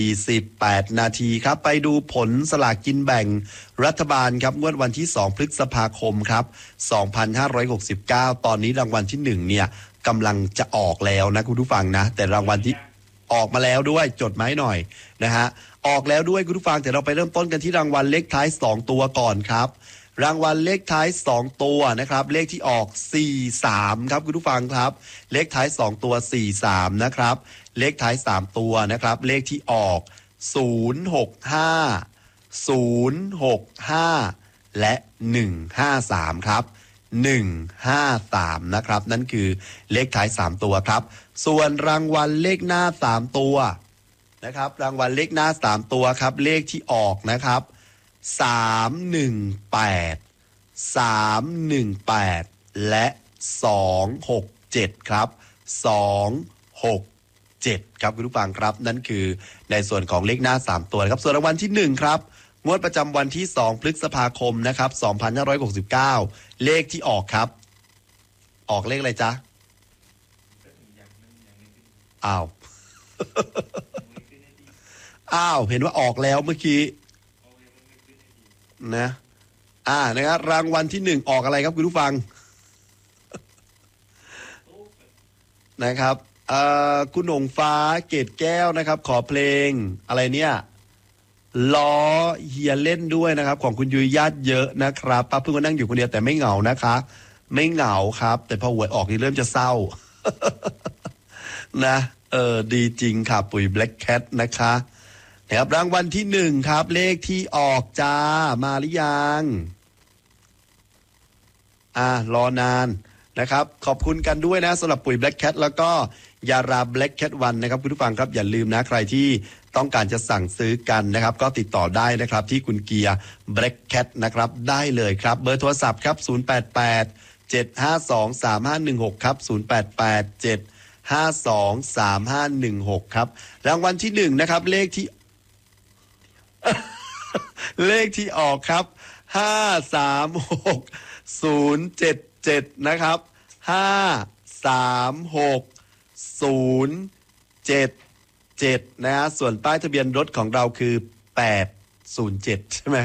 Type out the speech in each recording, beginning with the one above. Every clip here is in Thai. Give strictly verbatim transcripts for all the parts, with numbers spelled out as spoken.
สี่สิบแปดนาทีครับไปดูผลสลากกินแบ่งรัฐบาลครับงวดวันที่สองพฤษภาคมครับสองพันห้าร้อยหกสิบเก้าตอนนี้รางวัลที่หนึ่งเนี่ยกำลังจะออกแล้วนะคุณผู้ฟังนะแต่รางวัลที่ออกมาแล้วด้วยจดไม้หน่อยนะฮะออกแล้วด้วยคุณผู้ฟังแต่เราไปเริ่มต้นกันที่รางวัลเลขท้ายสองตัวก่อนครับรางวัลเลขท้ายสองตัวนะครับเลขที่ออกสี่สิบสามครับคุณผู้ฟังครับเลขท้ายสองตัวสี่สิบสามนะครับเลขท้ายสามตัวนะครับเลขที่ออกศูนย์หกห้า ศูนย์หกห้าและหนึ่งห้าสามครับหนึ่งห้าสามนะครับนั่นคือเลขท้ายสามตัวครับส่วนรางวัลเลขหน้าสามตัวนะครับรางวัลเลขหน้าสามตัวครับเลขที่ออกนะครับสามหนึ่งแปด สามหนึ่งแปดและสองหกเจ็ดครับสองหกเจ็ดครับคุณผู้ฟังครับนั่นคือในส่วนของเลขหน้าสามตัวครับส่วนรางวัลที่หนึ่งครับงวดประจำวันที่สองพฤษภาคมนะครับสองพันห้าร้อยหกสิบเก้าเลขที่ออกครับออกเลขอะไรจ๊ะอ้าว อ้าวเห็นว่าออกแล้วเมื่อกี้นะอ่านะครับรางวัลที่หนึ่งออกอะไรครับคุณผู้ฟัง นะครับเอ่อคุณหงฟ้าเกตแก้วนะครับขอเพลงอะไรเนี่ยล้อเฮียเล่นด้วยนะครับของคุณยุ้ยญาติเยอะนะครับป้าเพิ่งมานั่งอยู่คนเดียวแต่ไม่เหงานะคะไม่เหงาครับแต่พอหวยออกนี่เริ่มจะเศร้า นะเออดีจริงค่ะปุ๋ย Black Cat นะคะนะครับรางวัลที่หนึ่งครับเลขที่ออกจ้ามาหรือยังอ่ารอนานนะครับขอบคุณกันด้วยนะสำหรับปุ๋ย Black Cat แล้วก็ยารา Black Cat วันนะครับคุณผู้ฟังครับอย่าลืมนะใครที่ต้องการจะสั่งซื้อกันนะครับก็ติดต่อได้นะครับที่คุณเกียร์ Black Cat นะครับได้เลยครับเบอร์โทรศัพท์ครับศูนย์ แปด แปด เจ็ด ห้า สอง สาม ห้า หนึ่ง หกครับศูนย์ แปด แปด เจ็ด ห้า สอง สาม ห้า หนึ่ง หกครับรางวัลที่หนึ่งนะครับเลขที่ เลขที่ออกครับห้า สาม หก ศูนย์ เจ็ด เจ็ดนะครับห้า สาม หก ศูนย์ เจ็ด เจ็ดนะฮะส่วนป้ายทะเบียนรถของเราคือแปด ศูนย์ เจ็ดใช่ไหม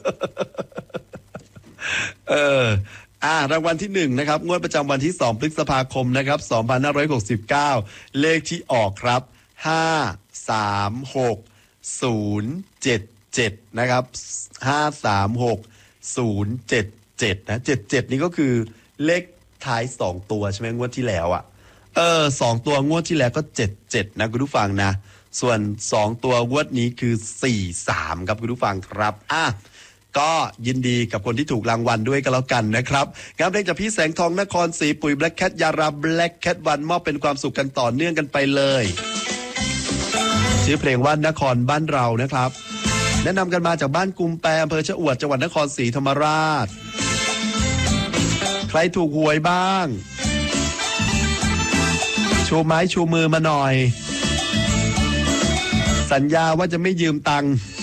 เอออ่ารางวัลที่หนึ่งนะครับงวดประจำวันที่สองพฤษภาคมนะครับสองพันห้าร้อยหกสิบเก้าเลขที่ออกครับห้า สาม หก ศูนย์ เจ็ด เจ็ดนะครับห้า สาม หก ศูนย์ เจ็ด เจ็ดนะเจ็ด เจ็ดนี่ก็คือเลขท้ายสองตัวใช่ไหมงวดที่แล้วอ่ะเออสองตัวงวดที่แล้วก็เจ็ด เจ็ดนะคุณผู้ฟังนะส่วนสองตัวงวดนี้คือสี่ สามครับคุณผู้ฟังครับอ่ะก็ยินดีกับคนที่ถูกรางวัลด้วยกันแล้วกันนะครับงานเพลงจากพี่แสงทองนครศรีปุ๋ย Black Cat ยารา Black Cat วันมอบเป็นความสุขกันต่อเนื่องกันไปเลยชื่อเพลงว่านครบ้านเรานะครับแนะนำกันมาจากบ้านกุมแปอำเภอชะอวดจังหวัดนครศรีธรรมราชใครถูกหวยบ้างชูไม้ชูมือมาหน่อยสัญญาว่าจะไม่ยืมตังค์